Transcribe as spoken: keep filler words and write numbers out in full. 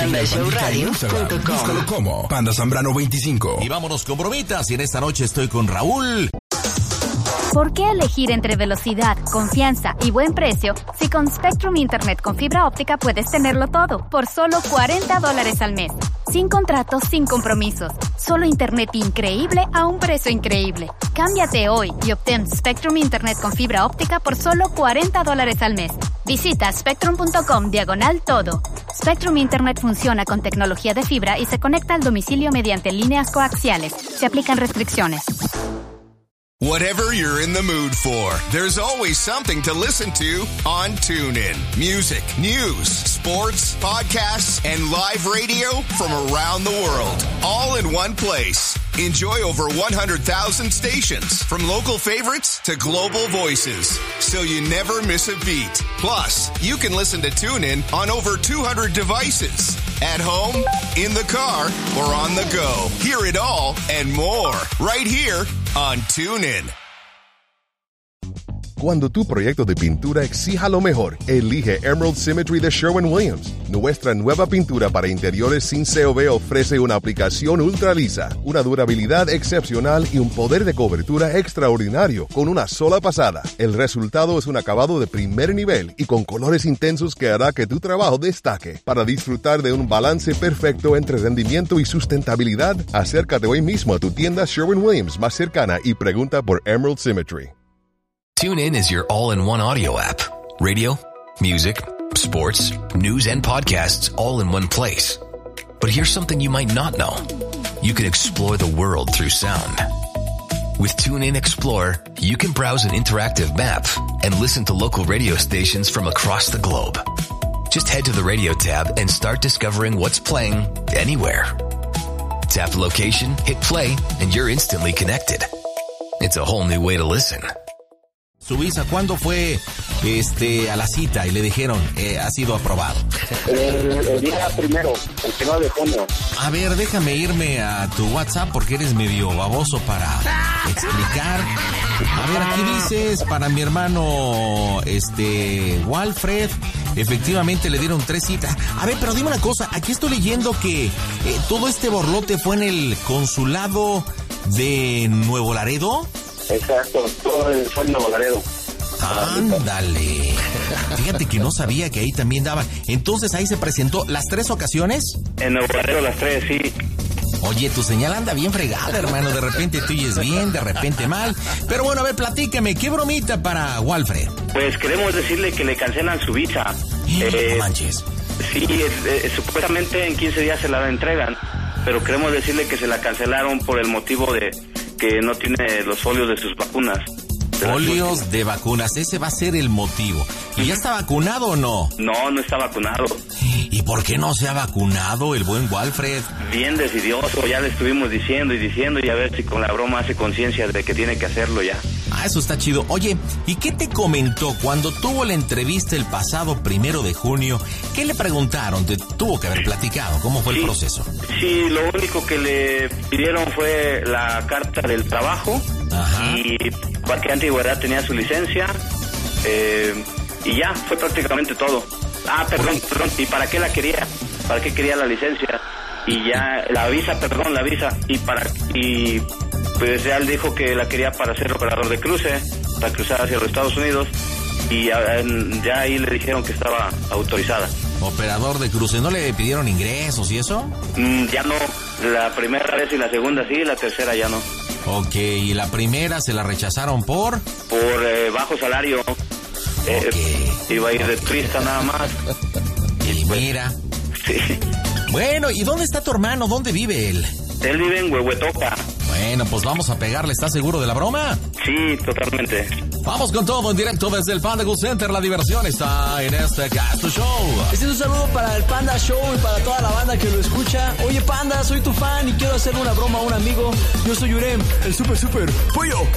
panda show radio punto com. Búscalo como Panda Zambrano veinticinco. Y vámonos con bromitas. Y en esta noche estoy con Raúl. ¿Por qué elegir entre velocidad, confianza y buen precio si con Spectrum Internet con fibra óptica puedes tenerlo todo por solo cuarenta dólares al mes? Sin contratos, sin compromisos. Solo internet increíble a un precio increíble. Cámbiate hoy y obtén Spectrum Internet con fibra óptica por solo cuarenta dólares al mes. Visita spectrum.com diagonal todo. Spectrum Internet funciona con tecnología de fibra y se conecta al domicilio mediante líneas coaxiales. Se aplican restricciones. Whatever you're in the mood for, there's always something to listen to on TuneIn. Music, news, sports, podcasts, and live radio from around the world, all in one place. Enjoy over one hundred thousand stations, from local favorites to global voices, so you never miss a beat. Plus, you can listen to TuneIn on over two hundred devices. At home, in the car, or on the go. Hear it all and more right here on TuneIn. Cuando tu proyecto de pintura exija lo mejor, elige Emerald Symmetry de Sherwin-Williams. Nuestra nueva pintura para interiores sin C O V ofrece una aplicación ultra lisa, una durabilidad excepcional y un poder de cobertura extraordinario con una sola pasada. El resultado es un acabado de primer nivel y con colores intensos que hará que tu trabajo destaque. Para disfrutar de un balance perfecto entre rendimiento y sustentabilidad, acércate hoy mismo a tu tienda Sherwin-Williams más cercana y pregunta por Emerald Symmetry. TuneIn is your all-in-one audio app. Radio, music, sports, news, and podcasts all in one place. But here's something you might not know. You can explore the world through sound. With TuneIn Explorer, you can browse an interactive map and listen to local radio stations from across the globe. Just head to the radio tab and start discovering what's playing anywhere. Tap the location, hit play, and you're instantly connected. It's a whole new way to listen. Su visa, ¿cuándo fue este a la cita y le dijeron eh, ha sido aprobado? El, el día primero, el primero de junio. A ver, déjame irme a tu WhatsApp porque eres medio baboso para explicar. A ver, aquí dices, para mi hermano, este, Walfred, efectivamente le dieron tres citas. A ver, pero dime una cosa, aquí estoy leyendo que eh, todo este borlote fue en el consulado de Nuevo Laredo. Exacto, todo el fue en Nuevo Laredo. Ándale. Fíjate que no sabía que ahí también daban. Entonces ahí se presentó las tres ocasiones. En Nuevo Laredo las tres, sí. Oye, tu señal anda bien fregada, hermano. De repente tú oyes bien, de repente mal. Pero bueno, a ver, platícame, ¿qué bromita para Walfred? Pues queremos decirle que le cancelan su visa. Eh, no manches. Sí, eh, eh, supuestamente en quince días se la entregan, pero queremos decirle que se la cancelaron por el motivo de que no tiene los folios de sus vacunas. Folios de vacunas, ese va a ser el motivo. ¿Y ya está vacunado o no? No, no está vacunado. ¿Y por qué no se ha vacunado el buen Walfred? Bien decidioso, ya le estuvimos diciendo y diciendo y a ver si con la broma hace conciencia de que tiene que hacerlo ya. Ah, eso está chido. Oye, ¿y qué te comentó cuando tuvo la entrevista el pasado primero de junio? ¿Qué le preguntaron? Te tuvo que haber platicado. ¿Cómo fue sí, el proceso? Sí, lo único que le pidieron fue la carta del trabajo. Ajá. Y cualquier antigüedad tenía su licencia. Eh, y ya, fue prácticamente todo. Ah, perdón, perdón. ¿Y para qué la quería? ¿Para qué quería la licencia? Y ya, la visa, perdón, la visa. Y para... y pues ya él dijo que la quería para ser operador de cruce, para cruzar hacia los Estados Unidos, y ya, ya ahí le dijeron que estaba autorizada. Operador de cruce, ¿no le pidieron ingresos y eso? Mm, ya no, la primera vez y la segunda sí, la tercera ya no. Ok, ¿y la primera se la rechazaron por? Por eh, bajo salario. Eh, okay. Iba a ir de turista nada más. Y mira. Sí. Bueno, ¿y dónde está tu hermano? ¿Dónde vive él? Él vive en Huehuetoca. Bueno, pues vamos a pegarle. ¿Estás seguro de la broma? Sí, totalmente. Vamos con todo en directo desde el Panda Go Center. La diversión está en este Casto Show. Este es un saludo para el Panda Show y para toda la banda que lo escucha. Oye, Panda, soy tu fan y quiero hacerle una broma a un amigo. Yo soy Yurem, el super super pollo.